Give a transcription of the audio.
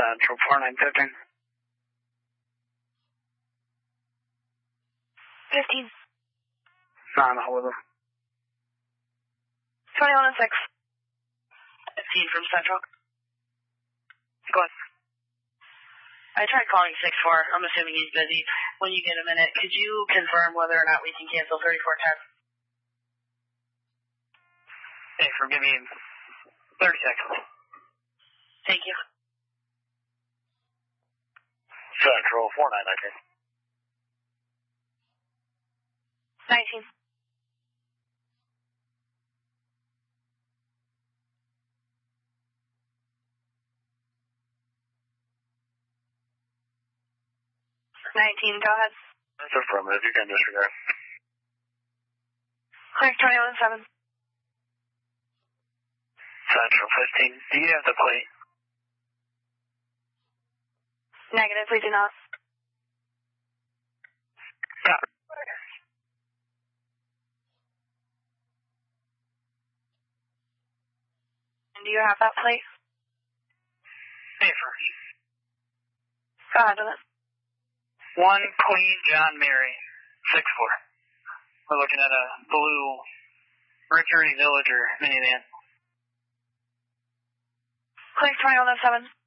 Central 4915. 15. On hold with him. 21 and 6. 15 from Central. Go ahead. I tried calling 6-4. I'm assuming he's busy. When you get a minute, could you confirm whether or not we can cancel 3410? Hey, give me 30 seconds. Thank you. Central 4919. 19. 19, go ahead. That's affirmative. You can disregard. Clear 21 7. Central 15. Do you have the plate? Negative, we do not. Yeah. And do you have that plate? Safer. Go ahead with it. 1 Queen John Mary, 6-4. We're looking at a blue Mercury Villager minivan. Clear 21 7.